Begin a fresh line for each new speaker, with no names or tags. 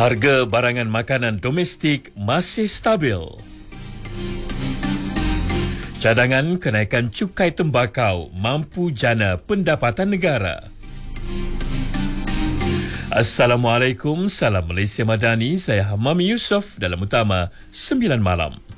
Harga barangan makanan domestik masih stabil. Cadangan kenaikan cukai tembakau mampu jana pendapatan negara. Assalamualaikum, salam Malaysia Madani. Saya Hamami Yusof dalam Utama 9 Malam.